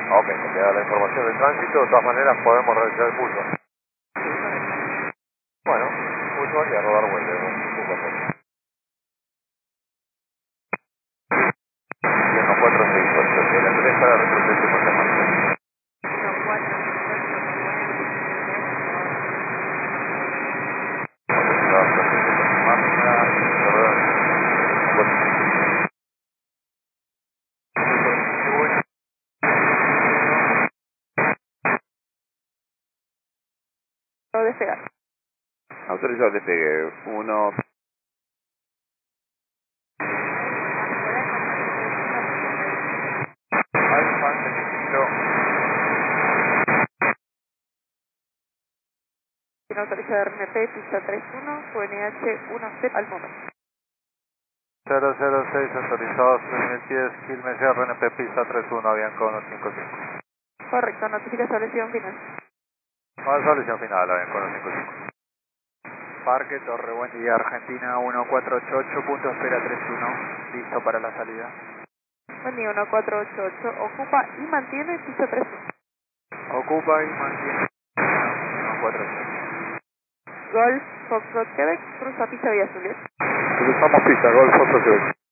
Ok, me queda la información del tránsito, de todas maneras podemos realizar el pulso. Bueno, pulso y a rodar vuelve. Y en los 468, que la empresa la represente por llamada. Despegar. Autorizado despegue. 1. Alfa, necesito. Tiene autorizado RNP, pista 31, QNH 1C al mundo. 006 autorizados 3010, Quilmes RNP pista 31, Avianca 155. Correcto, notifica solución final. Solución final, Avianca 155. Parque Torre Buen Día, Argentina 1488, punto espera 31, listo para la salida. Buen día, 1488, ocupa y mantiene pista 31. Ocupa y mantiene 148. Golf, Foxtrot, Quebec, cruza pista Vía Zulia. Cruzamos pista, Golfo Quebec.